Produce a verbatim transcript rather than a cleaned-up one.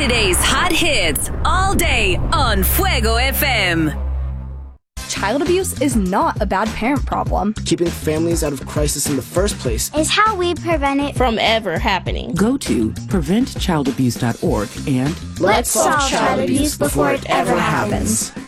Today's hot hits all day on Fuego F M. Child abuse is not a bad parent problem. Keeping families out of crisis in the first place is how we prevent it from ever happening. Go to prevent child abuse dot org and let's solve child abuse before it ever happens.